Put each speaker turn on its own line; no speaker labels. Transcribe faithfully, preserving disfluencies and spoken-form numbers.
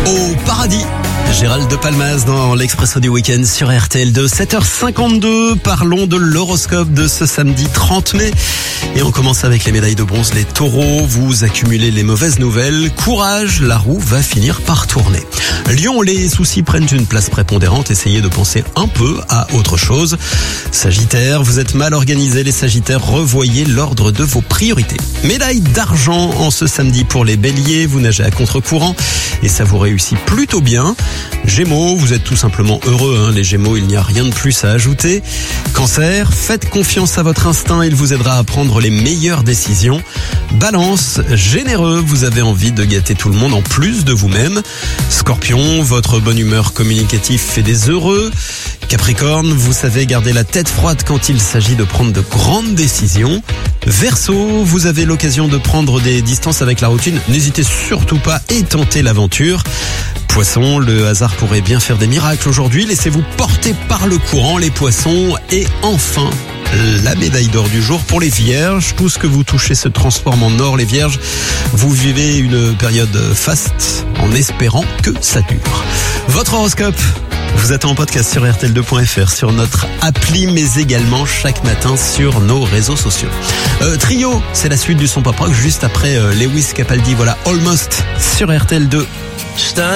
Au paradis, Gérald de Palmas dans l'Expresso du Week-end sur R T L deux, sept heures cinquante-deux. Parlons de l'horoscope de ce samedi trente mai. Et on commence avec les médailles de bronze. Les taureaux, vous accumulez les mauvaises nouvelles. Courage, la roue va finir par tourner. Lion, les soucis prennent une place prépondérante. Essayez de penser un peu à autre chose. Sagittaire, vous êtes mal organisé. Les Sagittaires, revoyez l'ordre de vos priorités. Médaille d'argent en ce samedi pour les béliers. Vous nagez à contre-courant et ça vous réussit plutôt bien. Gémeaux, vous êtes tout simplement heureux, hein. Les Gémeaux, il n'y a rien de plus à ajouter. Cancer, faites confiance à votre instinct, il vous aidera à prendre les meilleures décisions. Balance, généreux, vous avez envie de gâter tout le monde en plus de vous-même. Scorpion, votre bonne humeur communicative fait des heureux. Capricorne, vous savez garder la tête froide quand il s'agit de prendre de grandes décisions. Verseau, vous avez l'occasion de prendre des distances avec la routine. N'hésitez surtout pas et tentez l'aventure. Poissons, le hasard pourrait bien faire des miracles aujourd'hui. Laissez-vous porter par le courant, les poissons. Et enfin, la médaille d'or du jour pour les vierges. Tout ce que vous touchez se transforme en or, les vierges. Vous vivez une période faste en espérant que ça dure. Votre horoscope vous attend en podcast sur R T L deux point F R, sur notre appli, mais également chaque matin sur nos réseaux sociaux. Euh, Trio, c'est la suite du son pop rock juste après euh, Lewis Capaldi. Voilà, Almost sur R T L deux.